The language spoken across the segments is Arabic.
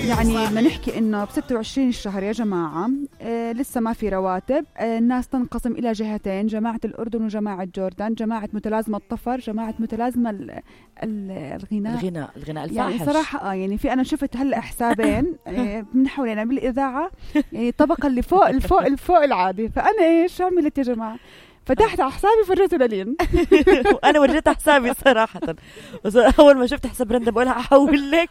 يعني بدنا نحكي إنه ب26 الشهر يا جماعة لسه ما في رواتب. الناس تنقسم إلى جهتين، جماعة الأردن وجماعة جوردان، جماعة متلازمة الطفر، جماعة متلازمة الغناء الفاحش. يعني صراحة يعني في أنا شفت هلأ حسابين من حولنا بالإذاعة، يعني الطبقة اللي فوق الفوق الفوق العادي. فأنا إيش عملت يا جماعة؟ فتحت على حسابي فرجته للين وانا ورجيت حسابي صراحه، بس اول ما شفت حساب رندا بقولها احول لك.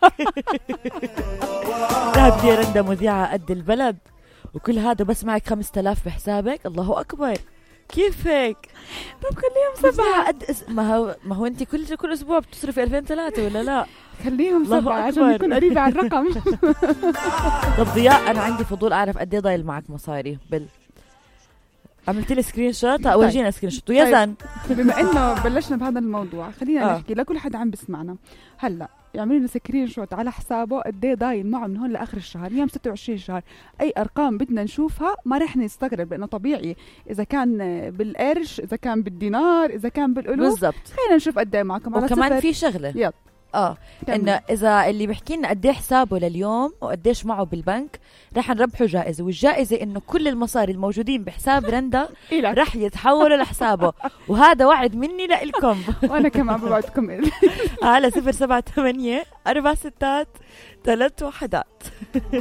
ذهب لي رندا مذيعه قد البلد وكل هذا بس معك 5000 بحسابك، الله اكبر كيف هيك؟ طب خليهم 7 قد ما هو انت كل اسبوع بتصرفي 2003 ولا لا؟ خليهم 7 عشان يكون قريبة على الرقم. طب ضياء انا عندي فضول اعرف قد ايه ضايل معك مصاري عملت لي سكرين شوت اورجينا سكرين شوت ويزن. بما انه بلشنا بهذا الموضوع خلينا نحكي لكل حد عم بسمعنا هلا يعملوا لنا سكرين شوت على حسابه قد ايه ضايل معه من هون لاخر الشهر. يوم 26 شهر اي ارقام بدنا نشوفها ما رح نستغرب، لانه طبيعي اذا كان بالقرش، اذا كان بالدينار، اذا كان بالالوف. بالضبط. خلينا نشوف قد ايه معكم على وكمان صفر. في شغله يلا انه اذا اللي بيحكي لنا قد ايه حسابه لليوم وقديش معه بالبنك رح نربحه جائزه، والجائزه انه كل المصاري الموجودين بحساب رندا رح يتحولوا لحسابه، وهذا وعد مني لكم. وانا كمان بوعدكم على 078 4 6 3 1.